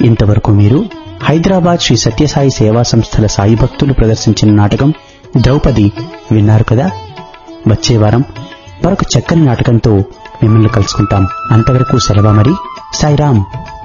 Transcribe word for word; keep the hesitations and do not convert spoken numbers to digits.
ఇంతవరకు మీరు హైదరాబాద్ శ్రీ సత్యసాయి సేవా సంస్థల సాయి భక్తులు ప్రదర్శించిన నాటకం ద్రౌపది విన్నారు కదా. వచ్చే వారం మరొక చక్కని నాటకంతో మిమ్మల్ని కలుసుకుంటాం. అంతవరకు సెలవు. మరి సాయిరాం.